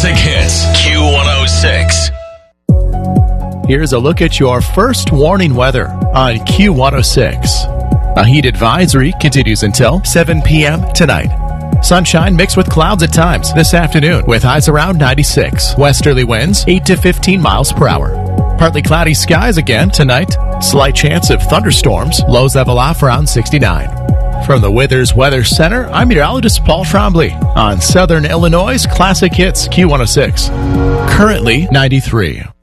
Classic Hits, Q106. Here's a look at your first warning weather on Q106. A heat advisory continues until 7 p.m. tonight. Sunshine mixed with clouds at times this afternoon with highs around 96. Westerly winds 8 to 15 miles per hour. Partly cloudy skies again tonight. Slight chance of thunderstorms. Lows level off around 69. From the Withers Weather Center, I'm meteorologist Paul Trombley on Southern Illinois' Classic Hits Q106. Currently 93.